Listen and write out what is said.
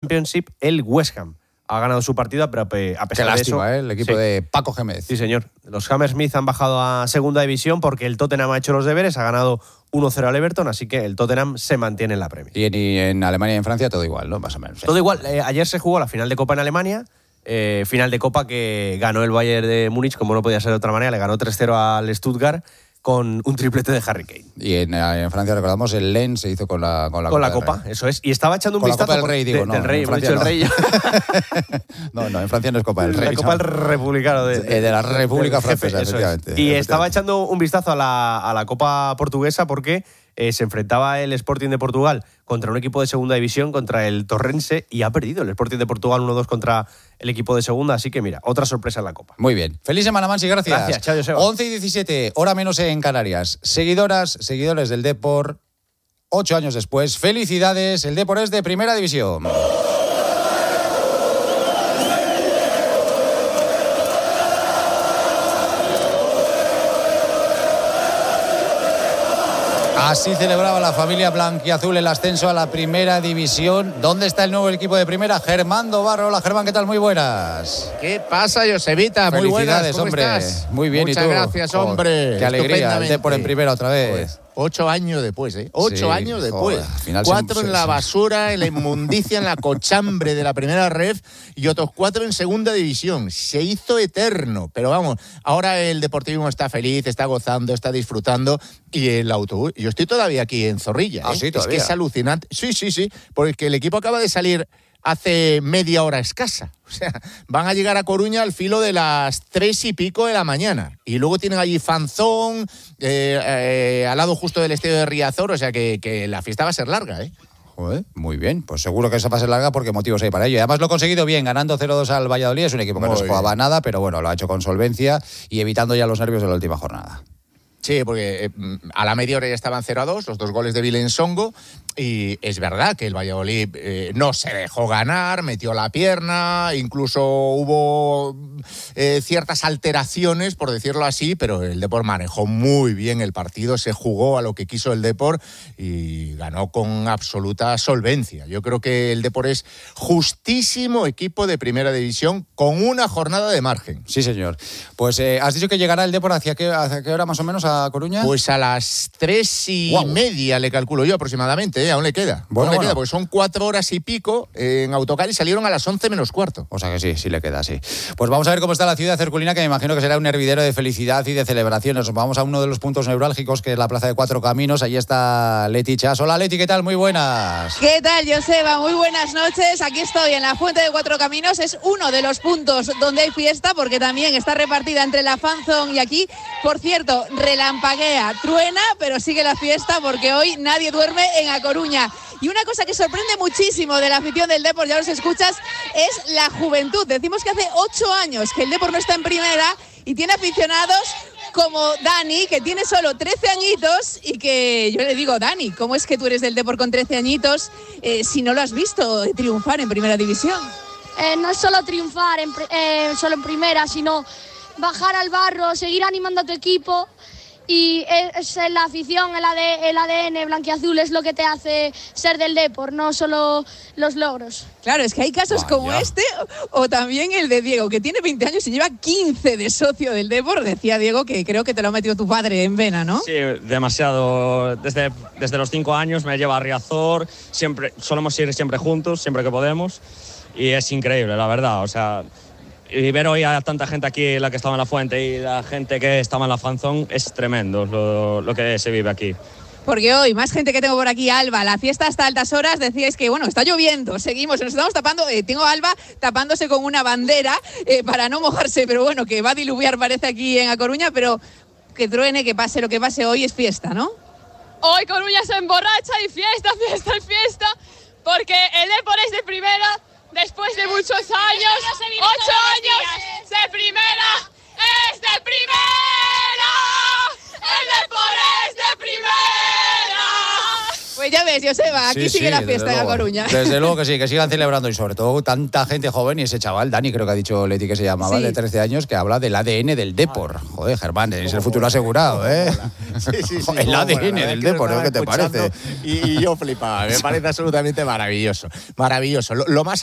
Championship, el West Ham ha ganado su partido, pero a pesar Qué lástima, de eso... el equipo de Paco Gémez. Sí, señor. Los Hammersmith han bajado a segunda división porque el Tottenham ha hecho los deberes, ha ganado 1-0 al Everton, así que el Tottenham se mantiene en la Premier. Y en Alemania y en Francia todo igual, ¿no? Más o menos. Todo igual. Ayer se jugó la final de Copa en Alemania, final de Copa que ganó el Bayern de Múnich, como no podía ser de otra manera, le ganó 3-0 al Stuttgart con un triplete de Harry Kane. Y en Francia, recordamos, el Lens se hizo con la Copa, eso es. Y estaba echando un vistazo... Con la Copa del Rey, digo, no. Del Rey, en Francia el Rey. No, en Francia no es Copa del Rey. La Copa del Republicano. De la República Francesa, efectivamente. Y estaba echando un vistazo a la Copa portuguesa porque se enfrentaba el Sporting de Portugal contra un equipo de segunda división, contra el Torrense, y ha perdido el Sporting de Portugal 1-2 contra el equipo de segunda, así que mira, otra sorpresa en la Copa. Muy bien. Feliz semana, Mansi, gracias. Gracias, chao, Joseba. 11:17, hora menos en Canarias. Seguidores del Depor, 8 años después, felicidades, el Depor es de primera división. Así celebraba la familia blanquiazul el ascenso a la primera división. ¿Dónde está el nuevo equipo de primera? Germán Dobarro. Hola, Germán, ¿qué tal? Muy buenas. ¿Qué pasa, Josebita? Muy buenas, ¿cómo hombre. estás? Muy bien, Muchas ¿y tú? gracias, hombre. Qué alegría, el Depor en primera otra vez. 8 años después, ¿eh? 8 Sí, años después. Joder, al final 4 en la basura, en la inmundicia, en la cochambre de la primera ref y otros 4 en segunda división. Se hizo eterno, pero vamos, ahora el Deportivo está feliz, está gozando, está disfrutando y el autobús. Yo estoy todavía aquí en Zorrilla, ¿eh? Sí, Es todavía. que es alucinante. Sí, porque el equipo acaba de salir hace media hora escasa. O sea, van a llegar a Coruña al filo de las 3 y pico de la mañana. Y luego tienen allí Fanzón, al lado justo del estadio de Riazor. O sea, que la fiesta va a ser larga, ¿eh? Joder, muy bien, pues seguro que esa va a ser larga porque motivos hay para ello. Y además lo ha conseguido bien, ganando 0-2 al Valladolid. Es un equipo que no se jugaba nada, pero bueno, lo ha hecho con solvencia y evitando ya los nervios de la última jornada. Sí, porque a la media hora ya estaban 0-2, los 2 goles de Vilensongo, y es verdad que el Valladolid no se dejó ganar, metió la pierna, incluso hubo ciertas alteraciones, por decirlo así, pero el Depor manejó muy bien el partido, se jugó a lo que quiso el Depor y ganó con absoluta solvencia. Yo creo que el Depor es justísimo equipo de primera división con una jornada de margen. Sí, señor. Pues has dicho que llegará el Depor ¿hacia qué hora más o menos a Coruña? Pues a las 3:30 le calculo yo aproximadamente, aún le queda. Bueno. Queda, porque son 4 horas y pico en autocar y salieron a las 11 menos cuarto. O sea que sí le queda, sí. Pues vamos a ver cómo está la ciudad herculina, que me imagino que será un hervidero de felicidad y de celebraciones. Vamos a uno de los puntos neurálgicos, que es la Plaza de Cuatro Caminos. Ahí está Leti Chas. Hola, Leti, ¿qué tal? Muy buenas. ¿Qué tal, Joseba? Muy buenas noches. Aquí estoy en la Fuente de Cuatro Caminos. Es uno de los puntos donde hay fiesta, porque también está repartida entre la Fanzone y aquí. Por cierto, relampaguea, truena, pero sigue la fiesta porque hoy nadie duerme en A Coruña. Y una cosa que sorprende muchísimo de la afición del Depor, ya los escuchas, es la juventud. Decimos que hace 8 años que el Depor no está en primera y tiene aficionados como Dani, que tiene solo 13 añitos y que yo le digo, Dani, ¿cómo es que tú eres del Depor con 13 añitos si no lo has visto triunfar en primera división? No es solo triunfar solo en primera, sino bajar al barro, seguir animando a tu equipo. Y es la afición, el ADN blanquiazul es lo que te hace ser del Depor, no solo los logros. Claro, es que hay casos como este, o también el de Diego, que tiene 20 años y lleva 15 de socio del Depor. Decía Diego que creo que te lo ha metido tu padre en vena, ¿no? Sí, demasiado. Desde los 5 años me lleva a Riazor, solemos ir siempre juntos, siempre que podemos, y es increíble, la verdad, o sea... Y ver hoy a tanta gente aquí, la que estaba en la Fuente y la gente que estaba en la Fanzone, es tremendo lo que se vive aquí. Porque hoy, más gente que tengo por aquí, Alba, la fiesta hasta altas horas, decíais que, bueno, está lloviendo, seguimos, nos estamos tapando, tengo a Alba tapándose con una bandera para no mojarse, pero bueno, que va a diluviar parece aquí en A Coruña, pero que truene, que pase lo que pase, hoy es fiesta, ¿no? Hoy Coruña se emborracha y fiesta, porque el Depor es de primera. Después de muchos años, 8 años de primera, es de primera, el Depor es de primera. Pues ya ves, Joseba, aquí sigue la fiesta en La Coruña. Desde luego que sí, que sigan celebrando y sobre todo tanta gente joven y ese chaval, Dani, creo que ha dicho Leti que se llamaba, de 13 años, que habla del ADN del Depor. Joder, Germán, es el futuro asegurado, ¿eh? Sí. El ADN del Depor, ¿qué te parece? Y yo flipaba, me parece absolutamente maravilloso. Maravilloso. Lo más